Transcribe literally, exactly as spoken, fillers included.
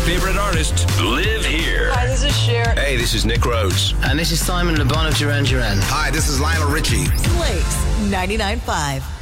favorite artists live here. Hi, this is Cher. Hey, this is Nick Rhodes. And this is Simon Le Bon of Duran Duran. Hi, this is Lionel Richie. Blaze ninety-nine point five.